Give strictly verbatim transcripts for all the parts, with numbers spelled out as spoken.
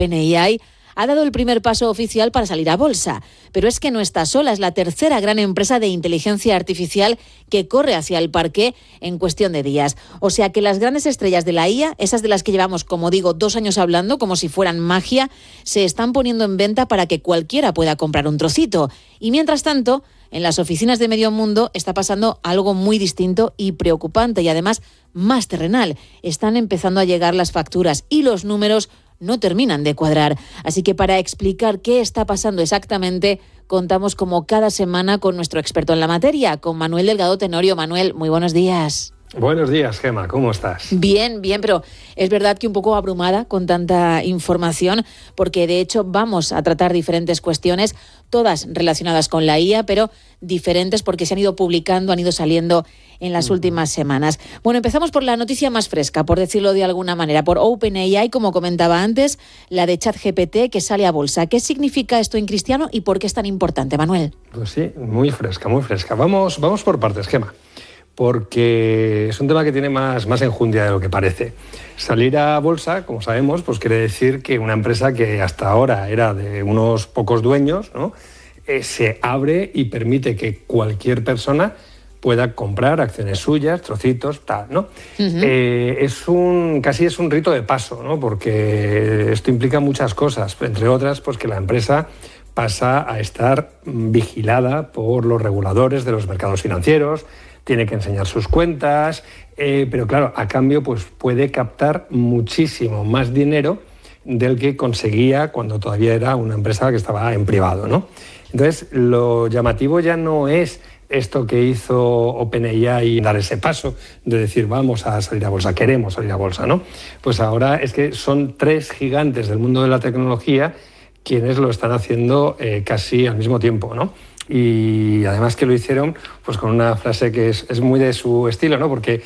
OpenAI ha dado el primer paso oficial para salir a bolsa. Pero es que no está sola, es la tercera gran empresa de inteligencia artificial que corre hacia el parqué en cuestión de días. O sea que las grandes estrellas de la I A, esas de las que llevamos, como digo, dos años hablando, como si fueran magia, se están poniendo en venta para que cualquiera pueda comprar un trocito. Y mientras tanto, en las oficinas de medio mundo está pasando algo muy distinto y preocupante y además más terrenal. Están empezando a llegar las facturas y los números no terminan de cuadrar. Así que para explicar qué está pasando exactamente, contamos como cada semana con nuestro experto en la materia, con Manuel Delgado Tenorio. Manuel, muy buenos días. Buenos días, Gemma, ¿cómo estás? Bien, bien, pero es verdad que un poco abrumada con tanta información, porque de hecho vamos a tratar diferentes cuestiones, todas relacionadas con la I A, pero diferentes porque se han ido publicando, han ido saliendo en las uh-huh. últimas semanas. Bueno, empezamos por la noticia más fresca, por decirlo de alguna manera, por OpenAI, como comentaba antes, la de ChatGPT que sale a bolsa. ¿Qué significa esto en cristiano y por qué es tan importante, Manuel? Pues sí, muy fresca, muy fresca. Vamos, vamos por partes, Gemma, porque es un tema que tiene más, más enjundia de lo que parece. Salir a bolsa, como sabemos, pues quiere decir que una empresa que hasta ahora era de unos pocos dueños, ¿no? eh, se abre y permite que cualquier persona pueda comprar acciones suyas, trocitos, tal, ¿no? Uh-huh. Eh, es un, casi es un rito de paso, ¿no? Porque esto implica muchas cosas, entre otras, pues que la empresa pasa a estar vigilada por los reguladores de los mercados financieros, tiene que enseñar sus cuentas, eh, pero claro, a cambio pues puede captar muchísimo más dinero del que conseguía cuando todavía era una empresa que estaba en privado, ¿no? Entonces, lo llamativo ya no es esto que hizo OpenAI, dar ese paso de decir vamos a salir a bolsa, queremos salir a bolsa, ¿no? Pues ahora es que son tres gigantes del mundo de la tecnología quienes lo están haciendo eh, casi al mismo tiempo, ¿no? Y además que lo hicieron pues con una frase que es, es muy de su estilo, ¿no? Porque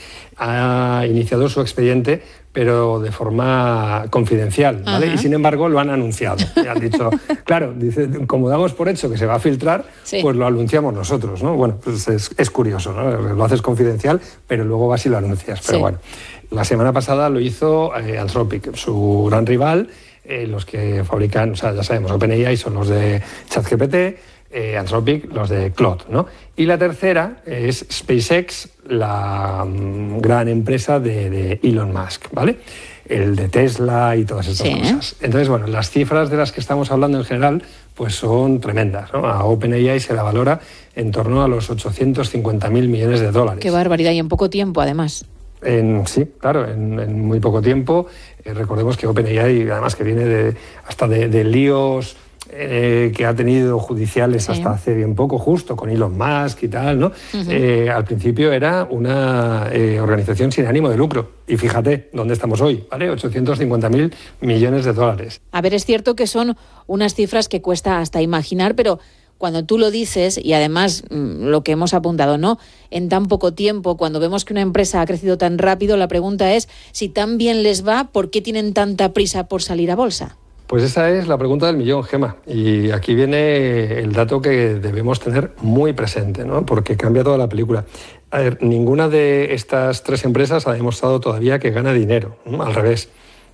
ha iniciado su expediente, pero de forma confidencial, ¿vale? Uh-huh. Y sin embargo lo han anunciado. Y han dicho, claro, dice, como damos por hecho que se va a filtrar, sí, pues lo anunciamos nosotros, ¿no? Bueno, pues es, es curioso, ¿no? Lo haces confidencial, pero luego vas y lo anuncias. Pero sí, bueno, la semana pasada lo hizo eh, Anthropic, su gran rival, eh, los que fabrican, o sea, ya sabemos, OpenAI son los de ChatGPT, Eh, Anthropic, los de Claude, ¿no? Y la tercera es SpaceX, la um, gran empresa de, de Elon Musk, ¿vale? El de Tesla y todas estas sí. cosas. Entonces, bueno, las cifras de las que estamos hablando en general pues son tremendas, ¿no? A OpenAI se la valora en torno a los ochocientos cincuenta mil millones de dólares. Qué barbaridad, y en poco tiempo, además. En, sí, claro, en, en muy poco tiempo. Eh, recordemos que OpenAI, además que viene de, hasta de, de líos Eh, que ha tenido judiciales sí. hasta hace bien poco, justo con Elon Musk y tal, ¿no? Uh-huh. Eh, al principio era una eh, organización sin ánimo de lucro. Y fíjate dónde estamos hoy, ¿vale? ochocientos cincuenta mil millones de dólares. A ver, es cierto que son unas cifras que cuesta hasta imaginar, pero cuando tú lo dices, y además lo que hemos apuntado, ¿no? En tan poco tiempo, cuando vemos que una empresa ha crecido tan rápido, la pregunta es, si tan bien les va, ¿por qué tienen tanta prisa por salir a bolsa? Pues esa es la pregunta del millón, Gemma. Y aquí viene el dato que debemos tener muy presente, ¿no? Porque cambia toda la película. A ver, ninguna de estas tres empresas ha demostrado todavía que gana dinero, ¿no? Al revés.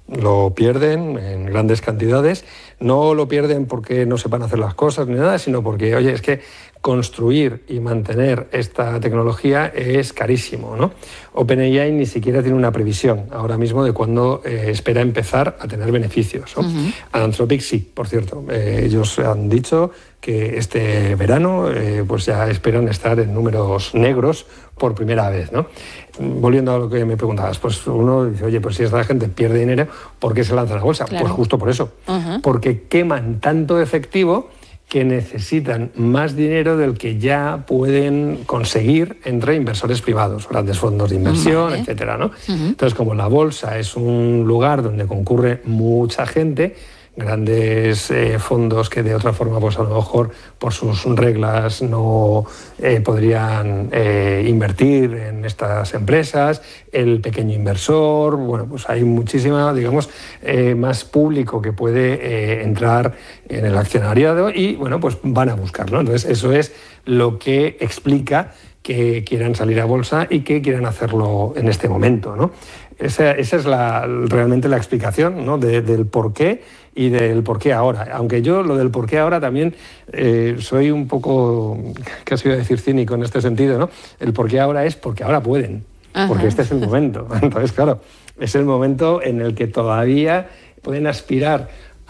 Lo pierden en grandes cantidades. No lo pierden porque no sepan hacer las cosas ni nada, sino porque, oye, es que construir y mantener esta tecnología es carísimo, ¿no? OpenAI ni siquiera tiene una previsión ahora mismo de cuándo eh, espera empezar a tener beneficios, ¿no? Uh-huh. Anthropic sí, por cierto. Eh, ellos han dicho que este verano eh, pues ya esperan estar en números negros por primera vez, ¿no? Volviendo a lo que me preguntabas, pues uno dice, oye, pues si esta gente pierde dinero, ¿por qué se lanzan a la bolsa? Claro. Pues justo por eso. Uh-huh. Porque queman tanto efectivo que necesitan más dinero del que ya pueden conseguir entre inversores privados, grandes fondos de inversión, vale, etcétera, ¿no? Uh-huh. Entonces, como la bolsa es un lugar donde concurre mucha gente, grandes eh, fondos que de otra forma, pues a lo mejor por sus reglas no eh, podrían eh, invertir en estas empresas, el pequeño inversor, bueno, pues hay muchísima, digamos, eh, más público que puede eh, entrar en el accionariado y, bueno, pues van a buscarlo. Entonces, eso es lo que explica que quieran salir a bolsa y que quieran hacerlo en este momento, ¿no? Esa, esa es la, realmente la explicación, ¿no? de, del por qué y del por qué ahora. Aunque yo lo del por qué ahora también eh, soy un poco, casi iba a decir cínico en este sentido, ¿no? El por qué ahora es porque ahora pueden, Ajá. porque este es el momento. Entonces, claro, es el momento en el que todavía pueden aspirar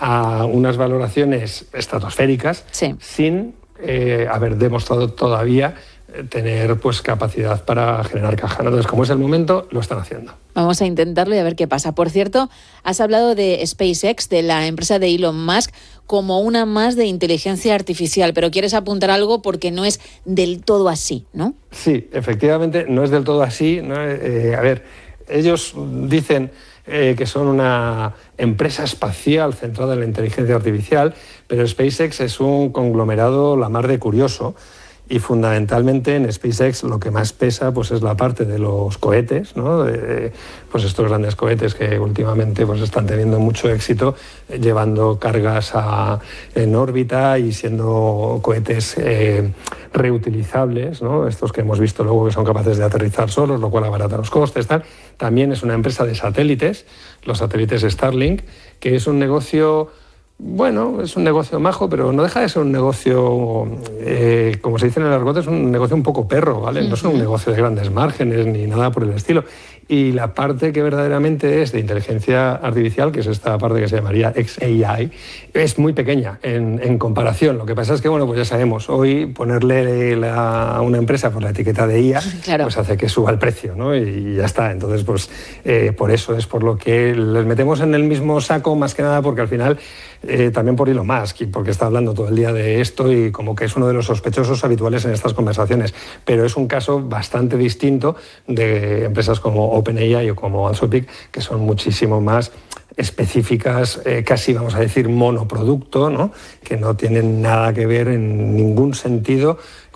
a unas valoraciones estratosféricas sí. sin eh, haber demostrado todavía tener pues capacidad para generar caja. Entonces, como es el momento, lo están haciendo. Vamos a intentarlo y a ver qué pasa. Por cierto, has hablado de SpaceX, de la empresa de Elon Musk, como una más de inteligencia artificial, pero quieres apuntar algo porque no es del todo así, ¿no? Sí, efectivamente, no es del todo así, ¿no? Eh, a ver, ellos dicen eh, que son una empresa espacial centrada en la inteligencia artificial, pero SpaceX es un conglomerado la mar de curioso. Y fundamentalmente en SpaceX lo que más pesa pues es la parte de los cohetes, ¿no? De, pues estos grandes cohetes que últimamente pues están teniendo mucho éxito llevando cargas a, en órbita y siendo cohetes eh, reutilizables, ¿no? Estos que hemos visto luego que son capaces de aterrizar solos, lo cual abarata los costes, tal. También es una empresa de satélites, los satélites Starlink, que es un negocio... Bueno, es un negocio majo, pero no deja de ser un negocio, eh, como se dice en el argot, es un negocio un poco perro, ¿vale? No es un negocio de grandes márgenes ni nada por el estilo. Y la parte que verdaderamente es de inteligencia artificial, que es esta parte que se llamaría X A I, es muy pequeña en, en comparación. Lo que pasa es que, bueno, pues ya sabemos, hoy ponerle la, a una empresa por la etiqueta de I A, claro. pues hace que suba el precio, ¿no? Y ya está. Entonces, pues eh, por eso es por lo que les metemos en el mismo saco, más que nada porque al final, eh, también por Elon Musk, y porque está hablando todo el día de esto y como que es uno de los sospechosos habituales en estas conversaciones. Pero es un caso bastante distinto de empresas como OpenAI o como Anthropic, que son muchísimo más específicas, eh, casi vamos a decir monoproducto, ¿no? Que no tienen nada que ver en ningún sentido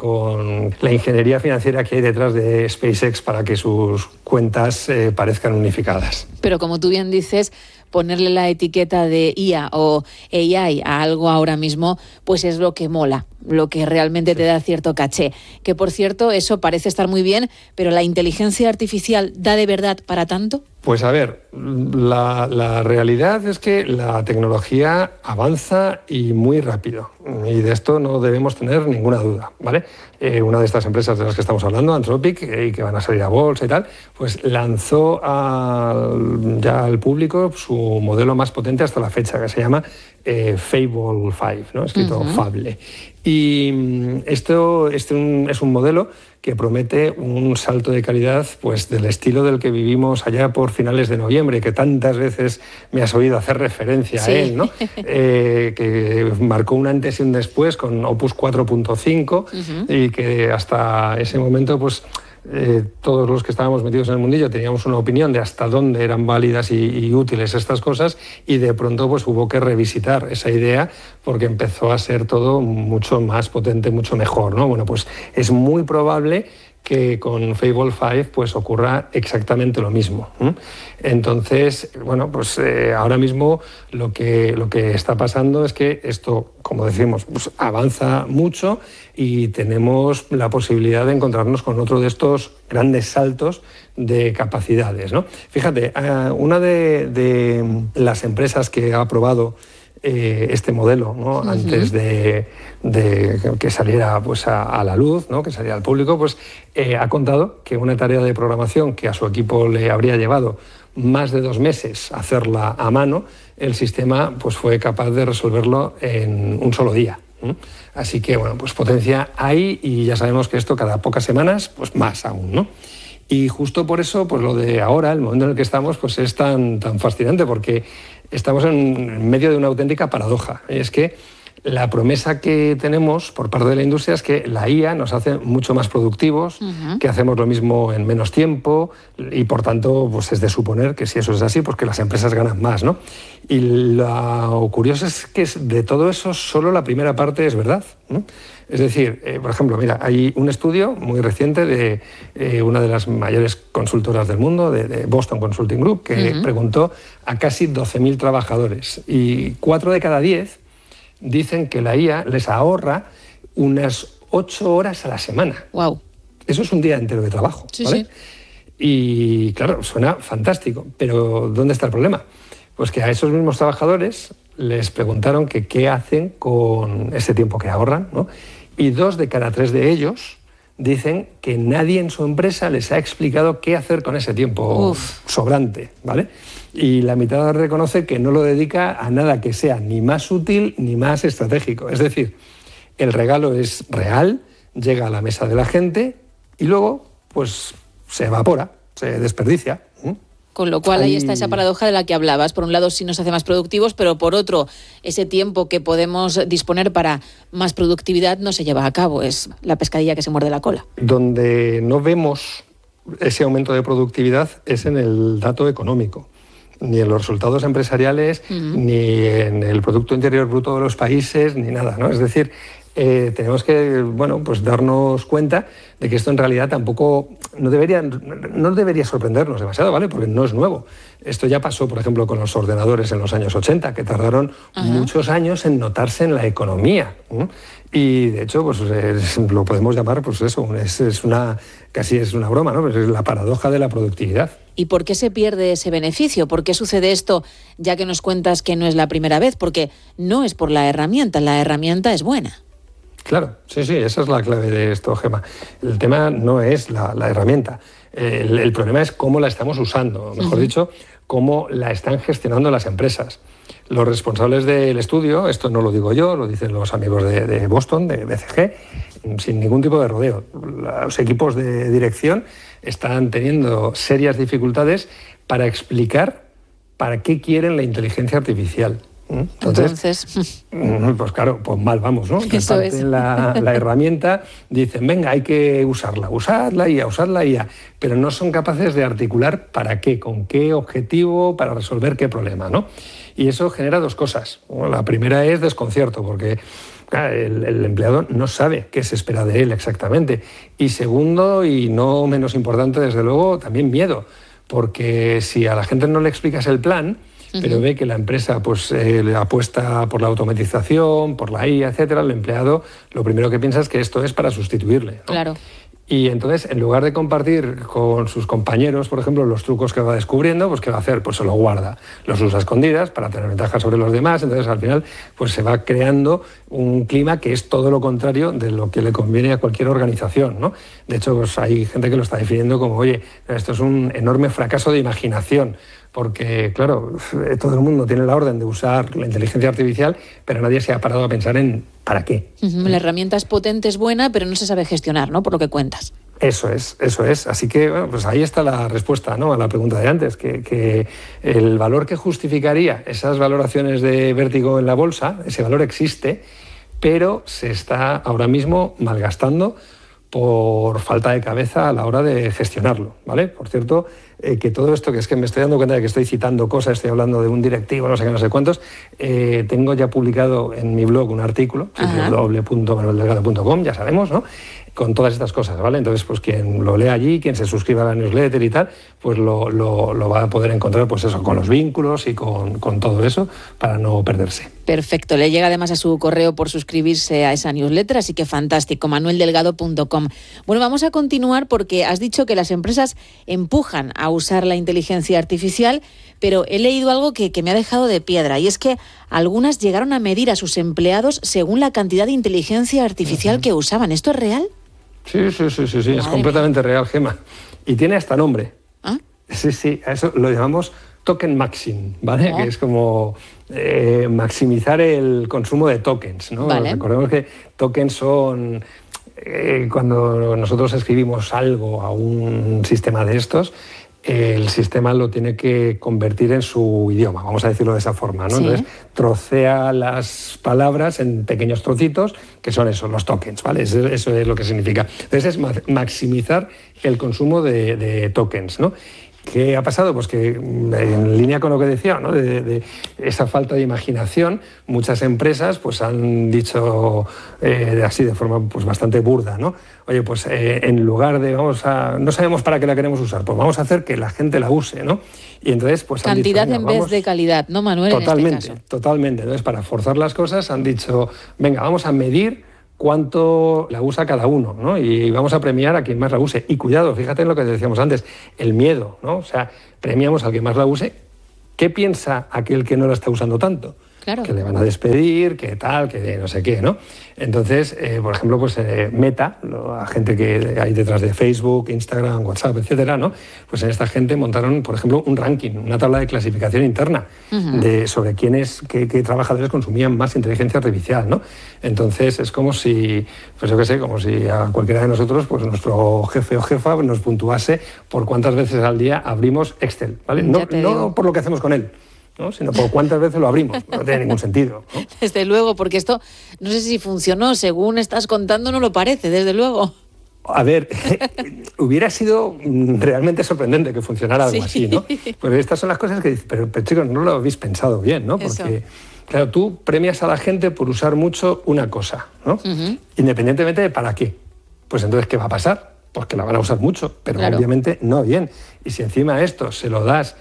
con la ingeniería financiera que hay detrás de SpaceX para que sus cuentas eh, parezcan unificadas. Pero como tú bien dices, ponerle la etiqueta de I A o A I a algo ahora mismo, pues es lo que mola, lo que realmente te da cierto caché. Que, por cierto, eso parece estar muy bien, pero ¿la inteligencia artificial da de verdad para tanto? Pues a ver, la, la realidad es que la tecnología avanza y muy rápido. Y de esto no debemos tener ninguna duda, ¿vale? Eh, una de estas empresas de las que estamos hablando, Anthropic, eh, y que van a salir a bolsa y tal, pues lanzó al, ya al público su modelo más potente hasta la fecha, que se llama eh, Fable cinco, ¿no? Escrito uh-huh. Fable. Y esto este es un modelo que promete un salto de calidad pues del estilo del que vivimos allá por finales de noviembre, que tantas veces me has oído hacer referencia sí. a él, ¿no? eh, que marcó un antes y un después con Opus cuatro punto cinco uh-huh. y que hasta ese momento pues Eh, todos los que estábamos metidos en el mundillo teníamos una opinión de hasta dónde eran válidas y, y útiles estas cosas, y de pronto pues hubo que revisitar esa idea porque empezó a ser todo mucho más potente, mucho mejor, ¿no? Bueno, pues es muy probable que con Fable cinco pues ocurra exactamente lo mismo. ¿eh? Entonces, bueno, pues eh, ahora mismo lo que, lo que está pasando es que esto, como decimos, pues avanza mucho y tenemos la posibilidad de encontrarnos con otro de estos grandes saltos de capacidades, ¿no? Fíjate, una de, de las empresas que ha aprobado Eh, este modelo, ¿no? Uh-huh. antes de, de que saliera pues, a, a la luz, ¿no? que saliera al público, pues eh, ha contado que una tarea de programación que a su equipo le habría llevado más de dos meses hacerla a mano, el sistema pues, fue capaz de resolverlo en un solo día. ¿eh? Así que, bueno, pues potencia hay, y ya sabemos que esto cada pocas semanas, pues más aún, ¿no? Y justo por eso, pues lo de ahora, el momento en el que estamos, pues es tan, tan fascinante, porque estamos en medio de una auténtica paradoja. Es que la promesa que tenemos por parte de la industria es que la I A nos hace mucho más productivos, uh-huh. que hacemos lo mismo en menos tiempo, y por tanto pues es de suponer que si eso es así, pues que las empresas ganan más, ¿no? Y lo curioso es que de todo eso solo la primera parte es verdad, ¿no? Es decir, eh, por ejemplo, mira, hay un estudio muy reciente de eh, una de las mayores consultoras del mundo, de, de Boston Consulting Group, que uh-huh. preguntó a casi doce mil trabajadores, y cuatro de cada diez dicen que la I A les ahorra unas ocho horas a la semana. Wow. Eso es un día entero de trabajo, sí, ¿vale? Sí. Y claro, suena fantástico, pero ¿dónde está el problema? Pues que a esos mismos trabajadores les preguntaron que qué hacen con ese tiempo que ahorran, ¿no? Y dos de cada tres de ellos dicen que nadie en su empresa les ha explicado qué hacer con ese tiempo Uf. sobrante, ¿vale? Y la mitad reconoce que no lo dedica a nada que sea ni más útil ni más estratégico. Es decir, el regalo es real, llega a la mesa de la gente y luego pues se evapora, se desperdicia. Con lo cual ahí... ahí está esa paradoja de la que hablabas. Por un lado sí nos hace más productivos, pero por otro, ese tiempo que podemos disponer para más productividad no se lleva a cabo. Es la pescadilla que se muerde la cola. Donde no vemos ese aumento de productividad es en el dato económico. Ni en los resultados empresariales, uh-huh. ni en el Producto Interior Bruto de los países, ni nada, ¿no? Es decir, eh, tenemos que, bueno, pues darnos cuenta de que esto en realidad tampoco no debería, no debería sorprendernos demasiado, ¿vale? Porque no es nuevo. Esto ya pasó, por ejemplo, con los ordenadores en los años ochenta, que tardaron uh-huh. muchos años en notarse en la economía, ¿eh? Y de hecho, pues es, lo podemos llamar, pues eso, es, es una, casi es una broma, ¿no? Pues es la paradoja de la productividad. ¿Y por qué se pierde ese beneficio? ¿Por qué sucede esto, ya que nos cuentas que no es la primera vez? Porque no es por la herramienta, la herramienta es buena. Claro, sí, sí, esa es la clave de esto, Gemma. El tema no es la, la herramienta, el, el problema es cómo la estamos usando, mejor uh-huh. dicho, cómo la están gestionando las empresas. Los responsables del estudio, esto no lo digo yo, lo dicen los amigos de, de Boston, de B C G, sin ningún tipo de rodeo. Los equipos de dirección están teniendo serias dificultades para explicar para qué quieren la inteligencia artificial. Entonces, Entonces, pues claro, pues mal vamos, ¿no? Eso es. La, la herramienta, dicen, venga, hay que usarla, usadla y a usarla y a... Pero no son capaces de articular para qué, con qué objetivo, para resolver qué problema, ¿no? Y eso genera dos cosas. La primera es desconcierto, porque claro, el, el empleado no sabe qué se espera de él exactamente. Y segundo, y no menos importante, desde luego, también miedo, porque si a la gente no le explicas el plan, pero ve que la empresa pues eh, apuesta por la automatización, por la I A, etcétera, el empleado lo primero que piensa es que esto es para sustituirle, ¿no? Claro. Y entonces, en lugar de compartir con sus compañeros, por ejemplo, los trucos que va descubriendo, pues ¿qué va a hacer? Pues se los guarda, los usa a escondidas para tener ventaja sobre los demás. Entonces, al final, pues se va creando un clima que es todo lo contrario de lo que le conviene a cualquier organización, ¿no? De hecho, pues hay gente que lo está definiendo como, oye, esto es un enorme fracaso de imaginación. Porque, claro, todo el mundo tiene la orden de usar la inteligencia artificial, pero nadie se ha parado a pensar en ¿para qué? Uh-huh. La herramienta es potente, es buena, pero no se sabe gestionar, ¿no? Por lo que cuentas. Eso es, eso es. Así que, bueno, pues ahí está la respuesta, ¿no? A la pregunta de antes, que, que el valor que justificaría esas valoraciones de vértigo en la bolsa, ese valor existe, pero se está ahora mismo malgastando por falta de cabeza a la hora de gestionarlo, ¿vale? Por cierto, eh, que todo esto, que es que me estoy dando cuenta de que estoy citando cosas, estoy hablando de un directivo, no sé qué, no sé cuántos, eh, tengo ya publicado en mi blog un artículo, doble u doble u doble u punto manuel delgado punto com, ya sabemos, ¿no? Con todas estas cosas, ¿vale? Entonces, pues quien lo lea allí, quien se suscriba a la newsletter y tal, pues lo, lo, lo va a poder encontrar, pues eso, con los vínculos y con, con todo eso, para no perderse. Perfecto, le llega además a su correo por suscribirse a esa newsletter, así que fantástico, manuel delgado punto com. Bueno, vamos a continuar porque has dicho que las empresas empujan a usar la inteligencia artificial, pero he leído algo que, que me ha dejado de piedra, y es que algunas llegaron a medir a sus empleados según la cantidad de inteligencia artificial uh-huh. que usaban. ¿Esto es real? Sí, sí, sí, sí, sí. Es completamente mía. real, Gemma. Y tiene hasta nombre. ¿Ah? Sí, sí, a eso lo llamamos token maxing, ¿vale? Oh. Que es como eh, maximizar el consumo de tokens, ¿no? Vale. Recordemos que tokens son... Eh, cuando nosotros escribimos algo a un sistema de estos, el sistema lo tiene que convertir en su idioma, vamos a decirlo de esa forma, ¿no? Sí. Entonces, trocea las palabras en pequeños trocitos, que son eso, los tokens, ¿vale? Eso, eso es lo que significa. Entonces, es maximizar el consumo de, de tokens, ¿no? ¿Qué ha pasado? Pues que en línea con lo que decía, ¿no? de, de esa falta de imaginación, muchas empresas pues han dicho eh, así de forma pues bastante burda, ¿no? Oye, pues eh, en lugar de vamos a no sabemos para qué la queremos usar, pues vamos a hacer que la gente la use, ¿no? Y entonces pues cantidad han dicho, en vez vamos, de calidad, ¿no, Manuel? Totalmente, en este caso. totalmente. Entonces, para forzar las cosas han dicho, venga, vamos a medir cuánto la usa cada uno, ¿no? Y vamos a premiar a quien más la use. Y cuidado, fíjate en lo que decíamos antes, el miedo, ¿no? O sea, premiamos al que más la use. ¿Qué piensa aquel que no la está usando tanto? Claro. Que le van a despedir, que tal, que no sé qué, ¿no? Entonces, eh, por ejemplo, pues eh, Meta, la gente que hay detrás de Facebook, Instagram, WhatsApp, etcétera, ¿no? Pues en esta gente montaron, por ejemplo, un ranking, una tabla de clasificación interna uh-huh. de, sobre quiénes, qué, qué trabajadores consumían más inteligencia artificial, ¿no? Entonces, es como si, pues yo qué sé, como si a cualquiera de nosotros, pues nuestro jefe o jefa nos puntuase por cuántas veces al día abrimos Excel, ¿vale? No, no por lo que hacemos con él, ¿no? Sino por cuántas veces lo abrimos. No tiene ningún sentido, ¿no? Desde luego, porque esto, no sé si funcionó, según estás contando no lo parece, desde luego. A ver, hubiera sido realmente sorprendente que funcionara algo sí. así, ¿no? Pues estas son las cosas que dices, pero, pero chicos, no lo habéis pensado bien, ¿no? Porque, Eso. claro, tú premias a la gente por usar mucho una cosa, ¿no? Uh-huh. Independientemente de para qué. Pues entonces, ¿qué va a pasar? Pues que la van a usar mucho, pero claro. obviamente no bien. Y si encima esto se lo das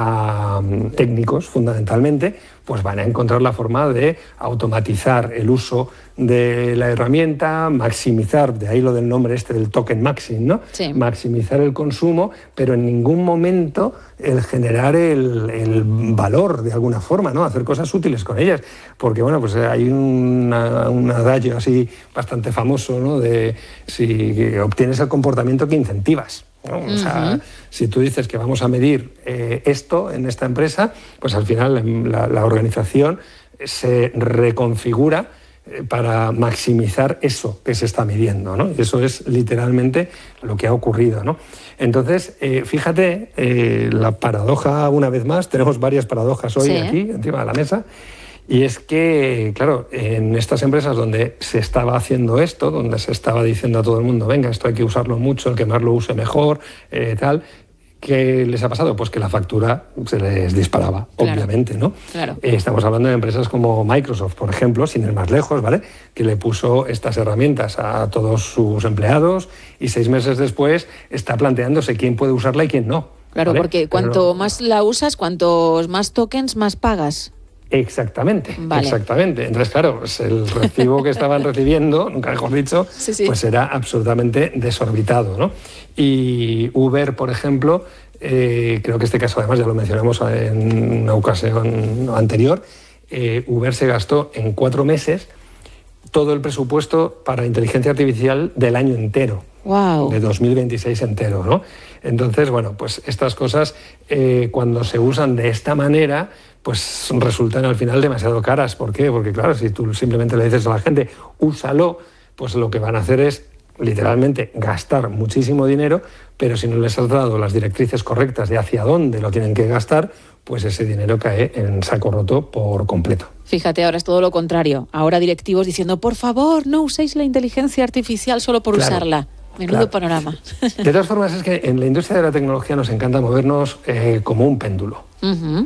a técnicos, fundamentalmente, pues van a encontrar la forma de automatizar el uso de la herramienta, maximizar, de ahí lo del nombre este del token maxing, ¿no? Sí. Maximizar el consumo, pero en ningún momento el generar el, el valor de alguna forma, ¿no? Hacer cosas útiles con ellas. Porque, bueno, pues hay una, un adagio así bastante famoso, ¿no? De si obtienes el comportamiento que incentivas, ¿no? O sea, uh-huh. si tú dices que vamos a medir eh, esto en esta empresa, pues al final la, la organización se reconfigura eh, para maximizar eso que se está midiendo, ¿no? Y eso es literalmente lo que ha ocurrido, ¿no? Entonces, eh, fíjate, eh, la paradoja una vez más, tenemos varias paradojas hoy sí, ¿eh? aquí, encima de la mesa. Y es que, claro, en estas empresas donde se estaba haciendo esto, donde se estaba diciendo a todo el mundo, venga, esto hay que usarlo mucho, el que más lo use mejor, eh, tal, ¿qué les ha pasado? Pues que la factura se les disparaba, claro, obviamente, ¿no? Claro. Eh, estamos hablando de empresas como Microsoft, por ejemplo, sin ir más lejos, ¿vale? Que le puso estas herramientas a todos sus empleados y seis meses después está planteándose quién puede usarla y quién no. Claro, ¿vale? porque cuanto Pero... más la usas, cuantos más tokens, más pagas. Exactamente, vale. exactamente. Entonces, claro, pues el recibo que estaban recibiendo, nunca mejor dicho, sí, sí. pues era absolutamente desorbitado, ¿no? Y Uber, por ejemplo, eh, creo que este caso además ya lo mencionamos en una ocasión anterior, eh, Uber se gastó en cuatro meses todo el presupuesto para inteligencia artificial del año entero. Wow. De dos mil veintiséis entero, ¿no? Entonces, bueno, pues estas cosas, eh, cuando se usan de esta manera, pues resultan al final demasiado caras. ¿Por qué? Porque claro, si tú simplemente le dices a la gente, úsalo, pues lo que van a hacer es literalmente gastar muchísimo dinero, pero si no les has dado las directrices correctas de hacia dónde lo tienen que gastar, pues ese dinero cae en saco roto por completo. Fíjate, ahora es todo lo contrario. Ahora directivos diciendo, por favor, no uséis la inteligencia artificial solo por claro, usarla. Menudo claro. panorama. De todas formas, es que en la industria de la tecnología nos encanta movernos eh, como un péndulo. Uh-huh.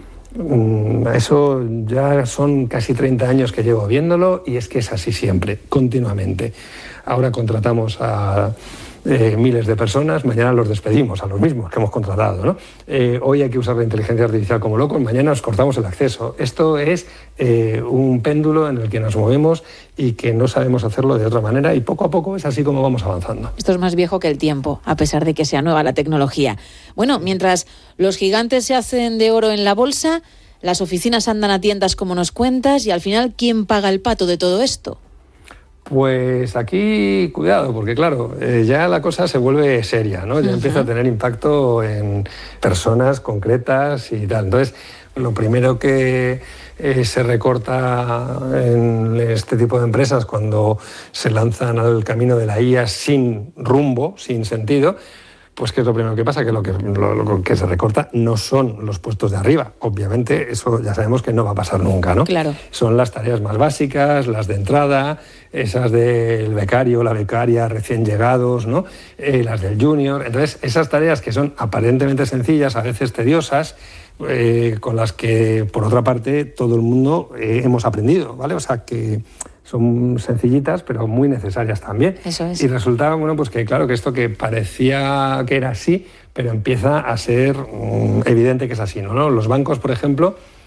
Eso ya son casi treinta años que llevo viéndolo y es que es así siempre, continuamente. Ahora contratamos a eh, miles de personas, mañana los despedimos a los mismos que hemos contratado, ¿no? Eh, hoy hay que usar la inteligencia artificial como locos, mañana nos cortamos el acceso. Esto es eh, un péndulo en el que nos movemos y que no sabemos hacerlo de otra manera y poco a poco es así como vamos avanzando. Esto es más viejo que el tiempo, a pesar de que sea nueva la tecnología. Bueno, mientras los gigantes se hacen de oro en la bolsa, las oficinas andan a tientas como nos cuentas y al final, ¿quién paga el pato de todo esto? Pues aquí, cuidado, porque claro, eh, ya la cosa se vuelve seria, ¿no? Ya uh-huh. empieza a tener impacto en personas concretas y tal. Entonces, lo primero que eh, se recorta en este tipo de empresas cuando se lanzan al camino de la I A sin rumbo, sin sentido, pues ¿qué es lo primero que pasa? Que lo que, lo, lo que se recorta no son los puestos de arriba. Obviamente, eso ya sabemos que no va a pasar nunca, ¿no? Claro. Son las tareas más básicas, las de entrada, esas del becario, la becaria, recién llegados, ¿no? Eh, las del junior. Entonces, esas tareas que son aparentemente sencillas, a veces tediosas, eh, con las que, por otra parte, todo el mundo eh, hemos aprendido, ¿vale? O sea, que son sencillitas, pero muy necesarias también. Eso es. Y resultaba, bueno, pues que claro, que esto que parecía que era así, pero empieza a ser um, evidente que es así, ¿no? Los bancos, por ejemplo,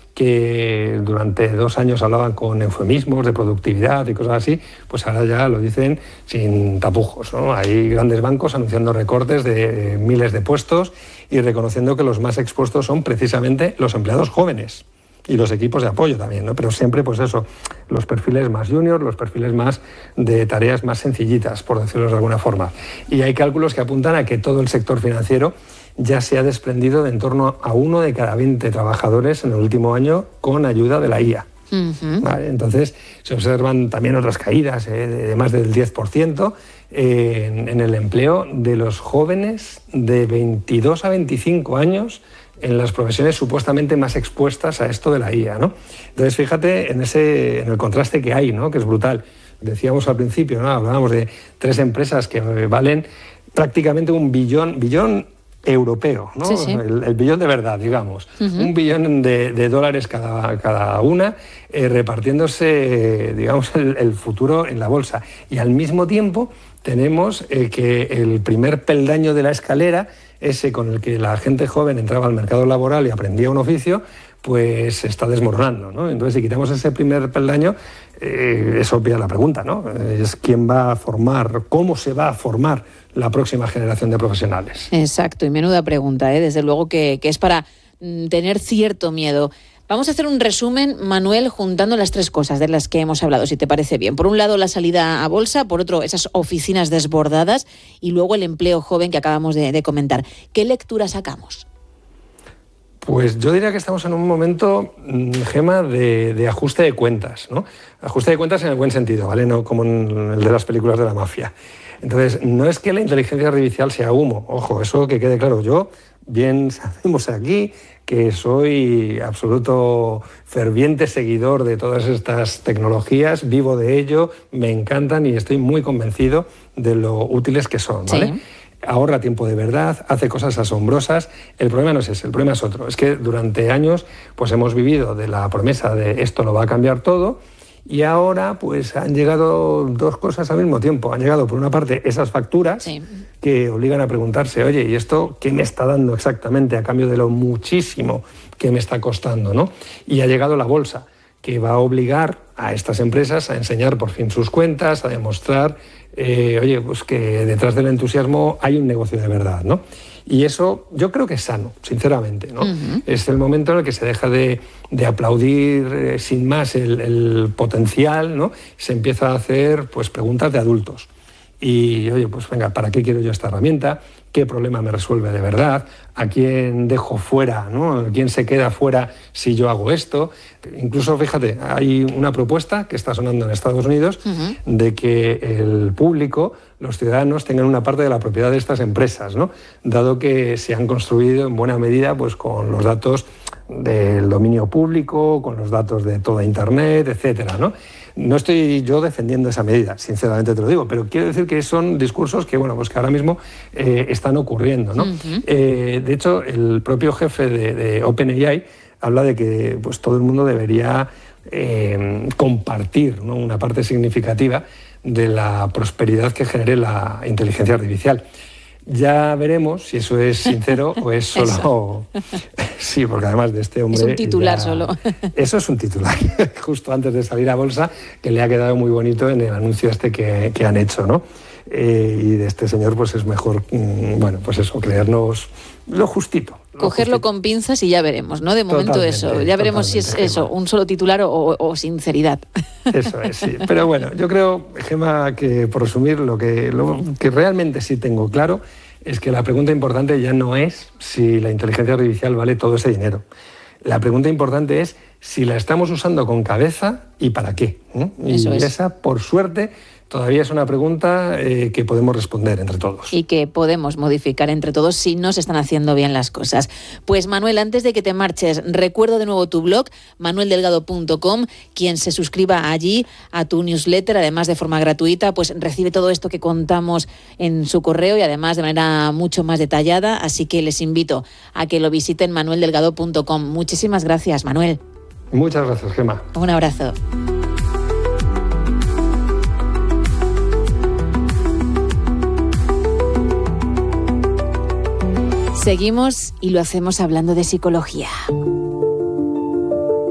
que durante dos años hablaban con eufemismos de productividad y cosas así, pues ahora ya lo dicen sin tapujos, ¿no? Hay grandes bancos anunciando recortes de miles de puestos y reconociendo que los más expuestos son precisamente los empleados jóvenes y los equipos de apoyo también, ¿no? Pero siempre, pues eso, los perfiles más juniors, los perfiles más de tareas más sencillitas, por decirlo de alguna forma. Y hay cálculos que apuntan a que todo el sector financiero ya se ha desprendido de en torno a uno de cada veinte trabajadores en el último año con ayuda de la I A. Uh-huh. ¿Vale? Entonces, se observan también otras caídas eh, de más del diez por ciento eh, en, en el empleo de los jóvenes de veintidós a veinticinco años en las profesiones supuestamente más expuestas a esto de la I A, ¿no? Entonces, fíjate en ese, en el contraste que hay, ¿no? Que es brutal. Decíamos al principio, ¿no? Hablábamos de tres empresas que valen prácticamente un billón, billón europeo, ¿no? Sí, sí. El, el billón de verdad, digamos. Uh-huh. Un billón de, de dólares cada, cada una, eh, repartiéndose, digamos, el, el futuro en la bolsa. Y al mismo tiempo tenemos eh, que el primer peldaño de la escalera, ese con el que la gente joven entraba al mercado laboral y aprendía un oficio, pues se está desmoronando, ¿no? Entonces, si quitamos ese primer peldaño, eh, es obvia la pregunta, ¿no? Es quién va a formar, cómo se va a formar la próxima generación de profesionales. Exacto, y menuda pregunta, ¿eh? Desde luego que, que es para mm, tener cierto miedo. Vamos a hacer un resumen, Manuel, juntando las tres cosas de las que hemos hablado, si te parece bien. Por un lado, la salida a bolsa, por otro, esas oficinas desbordadas y luego el empleo joven que acabamos de, de comentar. ¿Qué lectura sacamos? Pues yo diría que estamos en un momento, Gema, de, de ajuste de cuentas, ¿no? Ajuste de cuentas en el buen sentido, ¿vale? No como en el de las películas de la mafia. Entonces, no es que la inteligencia artificial sea humo, ojo, eso que quede claro. Yo, bien sabemos aquí que soy absoluto ferviente seguidor de todas estas tecnologías, vivo de ello, me encantan y estoy muy convencido de lo útiles que son, ¿vale? Sí. Ahorra tiempo de verdad, hace cosas asombrosas. El problema no es ese, el problema es otro. Es que durante años pues hemos vivido de la promesa de esto lo va a cambiar todo y ahora pues han llegado dos cosas al mismo tiempo. Han llegado por una parte esas facturas sí. que obligan a preguntarse, oye, ¿y esto qué me está dando exactamente a cambio de lo muchísimo que me está costando, ¿no? Y ha llegado la bolsa, que va a obligar a estas empresas a enseñar por fin sus cuentas, a demostrar Eh, oye, pues que detrás del entusiasmo hay un negocio de verdad, ¿no? Y eso yo creo que es sano, sinceramente, ¿no? Uh-huh. Es el momento en el que se deja de, de aplaudir eh, sin más el, el potencial, ¿no? Se empieza a hacer pues preguntas de adultos. Y, oye, pues venga, ¿para qué quiero yo esta herramienta? ¿Qué problema me resuelve de verdad? ¿A quién dejo fuera, ¿no? ¿Quién se queda fuera si yo hago esto? Incluso, fíjate, hay una propuesta que está sonando en Estados Unidos uh-huh. de que el público, los ciudadanos, tengan una parte de la propiedad de estas empresas, ¿no? Dado que se han construido en buena medida pues, con los datos del dominio público, con los datos de toda Internet, etcétera, ¿no? No estoy yo defendiendo esa medida, sinceramente te lo digo, pero quiero decir que son discursos que, bueno, pues que ahora mismo eh, están ocurriendo, ¿no? Uh-huh. Eh, de hecho, el propio jefe de, de OpenAI habla de que pues, todo el mundo debería eh, compartir, ¿no? una parte significativa de la prosperidad que genere la inteligencia artificial. Ya veremos si eso es sincero o es solo... Sí, porque además de este hombre... Es un titular ya... solo. Eso es un titular, justo antes de salir a bolsa, que le ha quedado muy bonito en el anuncio este que, que han hecho, ¿no? Eh, y de este señor pues es mejor, mmm, bueno, pues eso, creernos lo justito. Lo Cogerlo justito. Con pinzas y ya veremos, ¿no? De momento totalmente, eso, ya veremos si es Gema. Eso, un solo titular o, o sinceridad. Eso es, sí. Pero bueno, yo creo, Gema, que por resumir, lo que, lo que realmente sí tengo claro es que la pregunta importante ya no es si la inteligencia artificial vale todo ese dinero. La pregunta importante es si la estamos usando con cabeza y para qué. ¿eh? Y Eso es. Esa, por suerte, todavía es una pregunta eh, que podemos responder entre todos. Y que podemos modificar entre todos si no se están haciendo bien las cosas. Pues Manuel, antes de que te marches, recuerdo de nuevo tu blog, manuel delgado punto com. Quien se suscriba allí a tu newsletter, además de forma gratuita, pues recibe todo esto que contamos en su correo y además de manera mucho más detallada. Así que les invito a que lo visiten, manuel delgado punto com. Muchísimas gracias, Manuel. Muchas gracias, Gema. Un abrazo. Seguimos y lo hacemos hablando de psicología.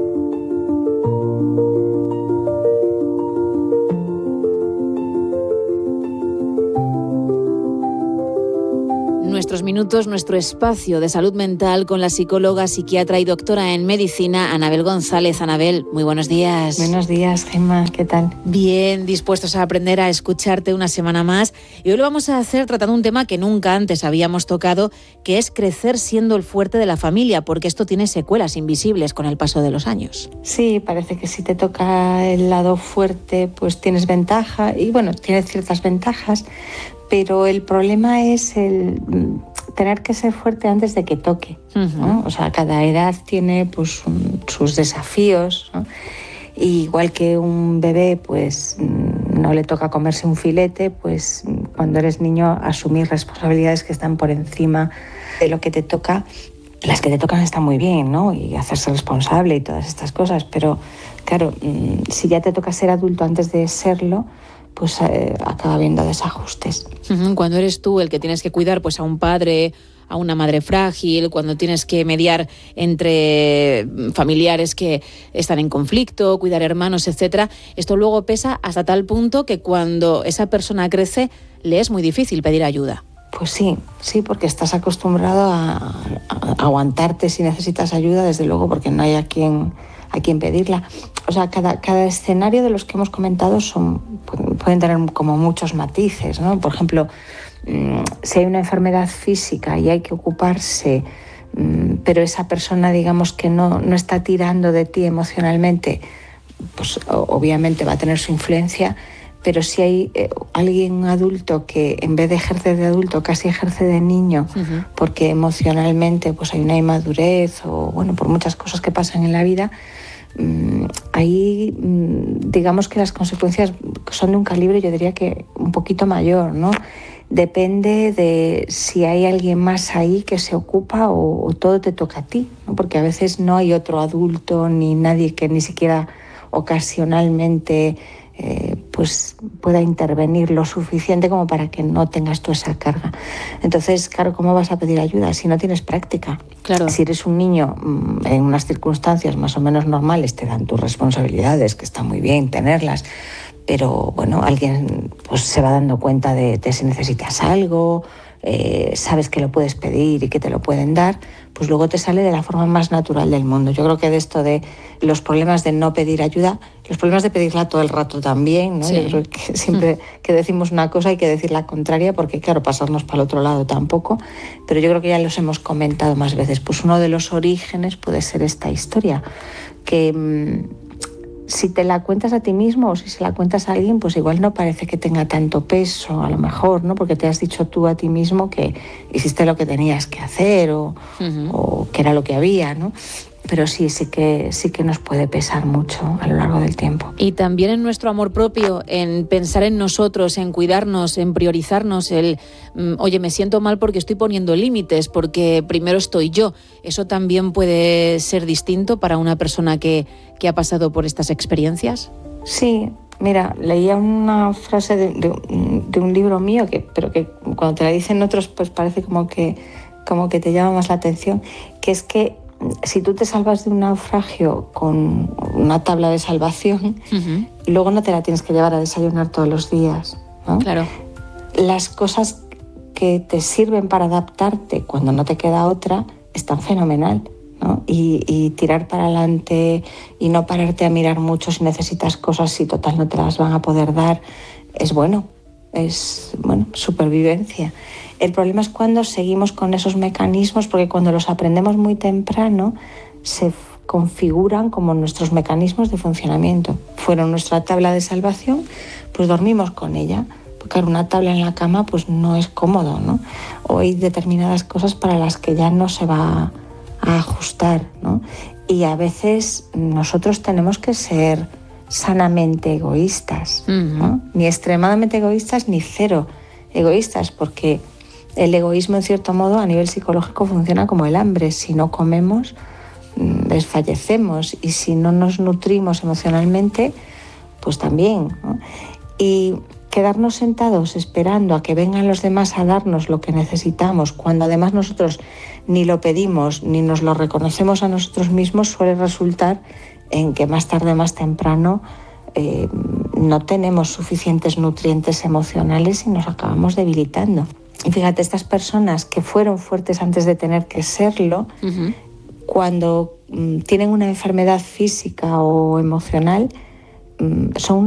nuestros minutos, nuestro espacio de salud mental con la psicóloga, psiquiatra y doctora en medicina, Anabel González. Anabel, muy buenos días. Buenos días, Gemma, ¿qué tal? Bien, dispuestos a aprender a escucharte una semana más. Y hoy lo vamos a hacer tratando un tema que nunca antes habíamos tocado, que es crecer siendo el fuerte de la familia, porque esto tiene secuelas invisibles con el paso de los años. Sí, parece que si te toca el lado fuerte, pues tienes ventaja, y bueno, tienes ciertas ventajas, pero el problema es el tener que ser fuerte antes de que toque, ¿no? O sea, cada edad tiene pues un, sus desafíos, ¿no? Y igual que un bebé pues no le toca comerse un filete, pues cuando eres niño asumir responsabilidades que están por encima de lo que te toca. Las que te tocan están muy bien, ¿no? Y hacerse responsable y todas estas cosas, pero claro, si ya te toca ser adulto antes de serlo, pues eh, acaba habiendo desajustes. Cuando eres tú el que tienes que cuidar pues a un padre, a una madre frágil, cuando tienes que mediar entre familiares que están en conflicto, cuidar hermanos, etcétera, esto luego pesa hasta tal punto que cuando esa persona crece le es muy difícil pedir ayuda. Pues sí, sí, porque estás acostumbrado a, a aguantarte si necesitas ayuda, desde luego, porque no hay a quien, a quien pedirla. O sea, cada, cada escenario de los que hemos comentado son, pueden tener como muchos matices, ¿no? Por ejemplo, si hay una enfermedad física y hay que ocuparse, pero esa persona, digamos, que no, no está tirando de ti emocionalmente, pues obviamente va a tener su influencia. Pero si hay eh, alguien adulto que en vez de ejercer de adulto casi ejerce de niño, uh-huh. porque emocionalmente pues hay una inmadurez o bueno, por muchas cosas que pasan en la vida, mmm, ahí mmm, digamos que las consecuencias son de un calibre, yo diría que un poquito mayor, ¿no? Depende de si hay alguien más ahí que se ocupa o, o todo te toca a ti, ¿no? Porque a veces no hay otro adulto ni nadie que ni siquiera ocasionalmente Eh, pues pueda intervenir lo suficiente como para que no tengas tú esa carga. Entonces, claro, ¿cómo vas a pedir ayuda si no tienes práctica? Claro. Si eres un niño en unas circunstancias más o menos normales, te dan tus responsabilidades, que está muy bien tenerlas, pero bueno, alguien pues se va dando cuenta de, de si necesitas algo, eh, sabes que lo puedes pedir y que te lo pueden dar, pues luego te sale de la forma más natural del mundo. Yo creo que de esto de los problemas de no pedir ayuda, los problemas de pedirla todo el rato también, ¿no? Sí. Yo creo que siempre que decimos una cosa hay que decir la contraria, porque claro, pasarnos para el otro lado tampoco, pero yo creo que ya los hemos comentado más veces. Pues uno de los orígenes puede ser esta historia, que mmm, si te la cuentas a ti mismo o si se la cuentas a alguien, pues igual no parece que tenga tanto peso, a lo mejor, ¿no? Porque te has dicho tú a ti mismo que hiciste lo que tenías que hacer o, uh-huh. o que era lo que había, ¿no? Pero sí, sí que, sí que nos puede pesar mucho a lo largo del tiempo. Y también en nuestro amor propio, en pensar en nosotros, en cuidarnos, en priorizarnos, el, oye, me siento mal porque estoy poniendo límites, porque primero estoy yo. ¿Eso también puede ser distinto para una persona que, que ha pasado por estas experiencias? Sí, mira, leía una frase de, de, de un libro mío, que, pero que cuando te la dicen otros, pues parece como que, como que te llama más la atención, que es que si tú te salvas de un naufragio con una tabla de salvación, uh-huh. luego no te la tienes que llevar a desayunar todos los días, ¿no? Claro. Las cosas que te sirven para adaptarte cuando no te queda otra están fenomenal, ¿no? Y, y tirar para adelante y no pararte a mirar mucho si necesitas cosas, si total no te las van a poder dar, es bueno, es bueno, supervivencia. El problema es cuando seguimos con esos mecanismos, porque cuando los aprendemos muy temprano se configuran como nuestros mecanismos de funcionamiento. Fueron nuestra tabla de salvación, pues dormimos con ella. Porque una tabla en la cama pues no es cómodo, ¿no? O hay determinadas cosas para las que ya no se va a ajustar, ¿no? Y a veces nosotros tenemos que ser sanamente egoístas, ¿no? Uh-huh. Ni extremadamente egoístas ni cero egoístas, porque el egoísmo, en cierto modo, a nivel psicológico funciona como el hambre. Si no comemos, desfallecemos, y si no nos nutrimos emocionalmente, pues también, ¿no? Y quedarnos sentados esperando a que vengan los demás a darnos lo que necesitamos, cuando además nosotros ni lo pedimos ni nos lo reconocemos a nosotros mismos, suele resultar en que más tarde o más temprano eh, no tenemos suficientes nutrientes emocionales y nos acabamos debilitando. Y fíjate, estas personas que fueron fuertes antes de tener que serlo, uh-huh. cuando um, tienen una enfermedad física o emocional, um, son